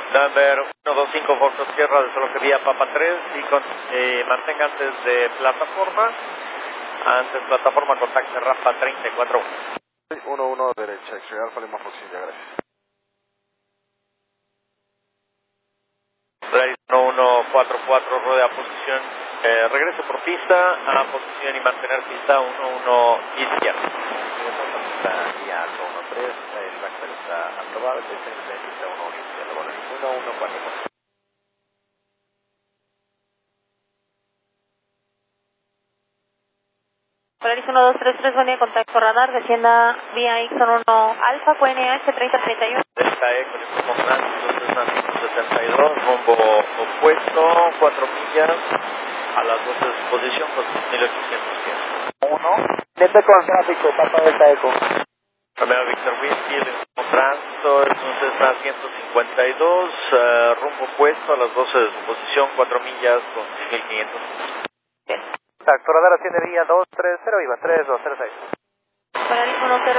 Number 125 Foxtrot Sierra de Solo Vía Papa 3 y mantenga antes de plataforma contacte rampa 34. 1-1 derecha, X-Ray Alfa Lima Foxtrot, gracias. Drive 1144, rodea posición, regrese por pista a posición y mantener pista 11 izquierda. Vía Alfa 13, el backstep está aprobado, el pista 11 izquierda, bueno, 1144. Polaris 1233, buen día, contacto radar, descienda vía Ixon 1 Alfa, QNH 3031. Delta E con el comandante 172, rumbo opuesto, 4 millas, a las 12 de su posición, con 1800 pies. 1, Delta con tráfico, Papa Delta Eco. Romeo Victor Whisky, el mismo tránsito, es un Cessna 152, rumbo opuesto, a las 12 de su posición, 4 millas, con 6500 pies. Contacto radar asciende vía 230, iba 3206. Polaris 10